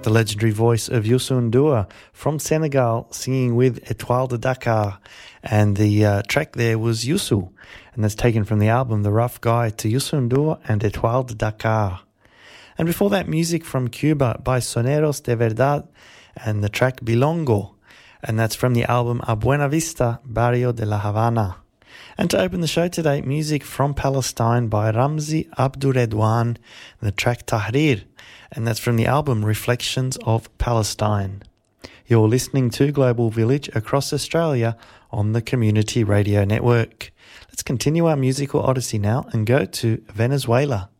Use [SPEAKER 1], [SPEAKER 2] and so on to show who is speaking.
[SPEAKER 1] The legendary voice of Youssou N'Dour from Senegal singing with Étoile de Dakar, and the track there was Youssou, and that's taken from the album The Rough Guide to Youssou N'Dour and Étoile de Dakar. And before that, music from Cuba by Soneros de Verdad and the track Bilongo, and that's from the album A Buena Vista, Barrio de la Habana. And to open the show today, music from Palestine by Ramzi Abdurredwan and the track Tahrir, and that's from the album Reflections of Palestine. You're listening to Global Village across Australia on the Community Radio Network. Let's continue our musical odyssey now and go to Venezuela.